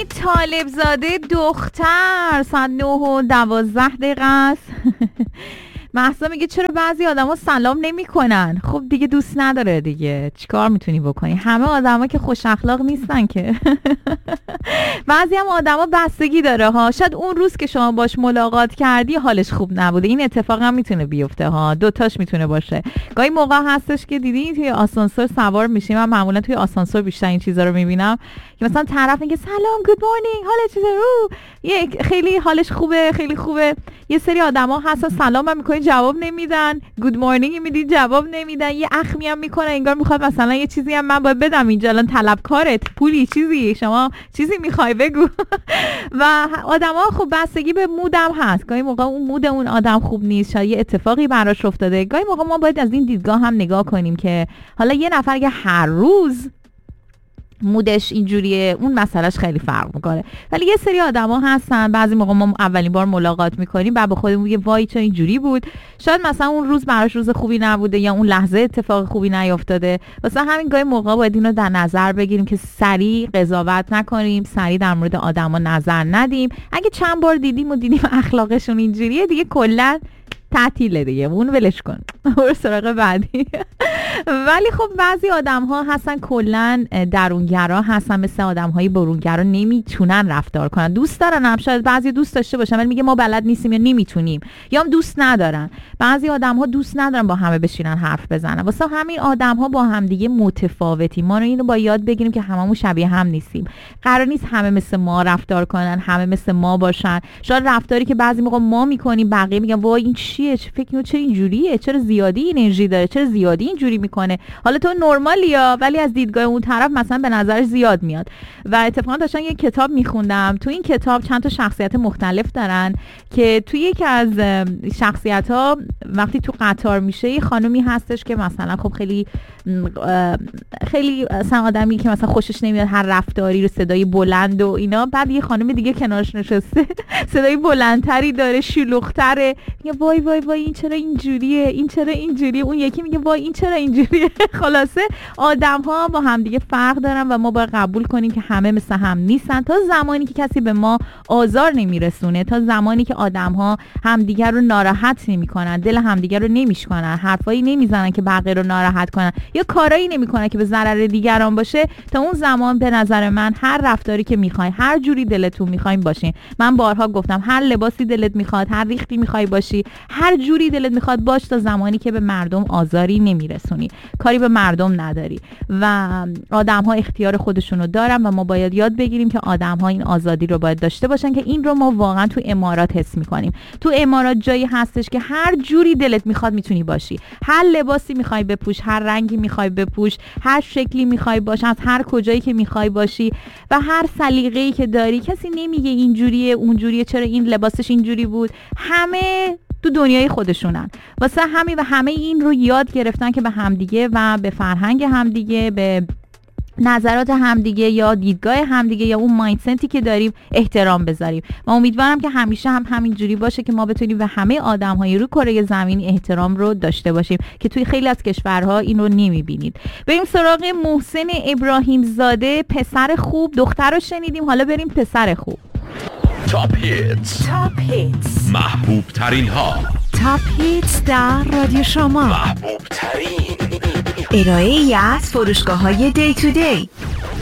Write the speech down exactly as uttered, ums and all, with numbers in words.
ببینید طالب زاده دختر ساعت نه و دوازده دقیقه است. محسا میگه چرا بعضی آدما سلام نمیکنن؟ خب دیگه دوست نداره دیگه، چیکار میتونی بکنی؟ همه آدما که خوش اخلاق نیستن که. بعضی هم آدما بستگی داره ها، شاید اون روز که شما باش ملاقات کردی حالش خوب نبوده. این اتفاق هم میتونه بیفته ها، دوتاش میتونه باشه. گاهی موقع هستش که دیدی توی آسانسور سوار میشیم، من معمولا توی آسانسور بیشتر این چیزا رو میبینم که مثلا طرف میگه سلام گود مورنینگ حالت چطوره، یک خیلی حالش خوبه خیلی خوبه. یه سری آدما هستن سلام هم میکنی جواب نمیدن، گود مورنینگ میدی جواب نمیدن، یه اخمی هم میکنه انگار میخواد مثلا یه چیزی هم من باید بدم اینجا الان طلبکارت پولی چیزی شما چیزی میخوای بگو. و آدما خب بستگی به مودم هست، گاهی موقع اون مود اون آدم خوب نیست، شاید یه اتفاقی براش افتاده. گاهی موقع ما باید از این دیدگاه هم نگاه کنیم که حالا یه نفر که هر روز مودش اینجوریه اون مسئلهش خیلی فرق میکنه، ولی یه سری آدما هستن بعضی موقع ما اولین بار ملاقات میکنیم بعد به خودمون میگه وای چه اینجوری بود، شاید مثلا اون روز براش روز خوبی نبوده یا اون لحظه اتفاق خوبی نیافتاده. واسه همین گاهی موقع باید اینو در نظر بگیریم که سریع قضاوت نکنیم، سریع در مورد آدما نظر ندیم. اگه چند بار دیدیم و دیدیم اخلاقشون اینجوریه دیگه کلا تعطیله دیگه، اون ولش کن برو سراغ بعدی. ولی خب بعضی آدم ها هستن کلن درونگرا هستن، مثل آدم های برونگرا نمیتونن رفتار کنن، دوست دارن هم شاید بعضی دوست داشته باشن ولی میگه ما بلد نیستیم یا نمیتونیم یا هم دوست ندارن. بعضی آدم ها دوست ندارن با همه بشینن حرف بزنن، واسه همین آدم ها با هم دیگه متفاوتیم. ما رو اینو با یاد بگیریم که هممون شبیه هم نیستیم، قرار نیست همه مثل ما رفتار کنن، همه مثل ما باشن. شاید رفتاری که بعضی موقع ما میکنیم بقیه میگن وای این چیه، چه فکر می‌کنی چرا اینجوریه، چرا زیادی انرژی داره، چرا زیادی اینجوری میکنه، حالا تو نرمالیا ولی از دیدگاه اون طرف مثلا به نظرش زیاد میاد. و اتفاقا داشتم یه کتاب میخوندم، تو این کتاب چند تا شخصیت مختلف دارن که توی یکی از شخصیت‌ها وقتی تو قطار میشه یه خانومی هستش که مثلا خب خیلی خیلی مثلا آدمی که مثلا خوشش نمیاد هر رفتاری رو، صدای بلند و اینا، بعد یه خانم دیگه کنارش نشسته صدای بلندتری داره، شلوغ‌تره، میگه وای وای وای این چرا اینجوریه، این چرا اینجوریه، اون یکی میگه وای این چرا اینجوریه. خلاصه آدم ها با هم دیگه فرق دارن و ما باید قبول کنیم که همه مثل هم نیستن. تا زمانی که کسی به ما آزار نمیرسونه، تا زمانی که آدم ها همدیگر رو ناراحت نمیکنن، دل همدیگر رو نمیشکنن، حرفایی نمیزنن که بقیه رو ناراحت کنن یا کارایی نمیکنن که به ضرر دیگران باشه، تا اون زمان به نظر من هر رفتاری که میخوای، هر جوری دلتون میخواین باشین. من بارها گفتم هر لباسی دلت میخواد، هر ریختی میخوای باشی، هر جوری دلت میخواد باش، تا زمانی که به مردم آزاری نمیرسونی، کاری به مردم نداری. و آدم ها اختیار خودشونو دارن و ما باید یاد بگیریم که آدم ها این آزادی رو باید داشته باشن، که این رو ما واقعا تو امارات حس میکنیم. تو امارات جایی هستش که هر جوری دلت میخواد میتونی باشی، هر لباسی میخوای بپوش، هر رنگی میخوای بپوش، هر شکلی میخوای باش، از هر کجایی که میخوای باشی و هر سلیقه‌ای که داری. کسی نمیگه اینجوریه اونجوریه، چرا این لباسش اینجوری بود. همه تو دنیای خودشونن. واسه همین و همه این رو یاد گرفتن که به همدیگه و به فرهنگ همدیگه، به نظرات همدیگه یا دیدگاه همدیگه یا اون مایندستی که داریم احترام بذاریم. و امیدوارم که همیشه هم همین جوری باشه که ما بتونیم به همه آدم‌های روی کره زمین احترام رو داشته باشیم که توی خیلی از کشورها این رو نمی‌بینید. بریم سراغ محسن ابراهیم زاده، پسر خوب. دختر رو شنیدیم، حالا بریم پسر خوب. تاپ هیتس، تاپ هیتس، محبوب ترین ها. تاپ هیتس در رادیو شما، محبوب ترین ارائه ای از فروشگاه های دی تو دی.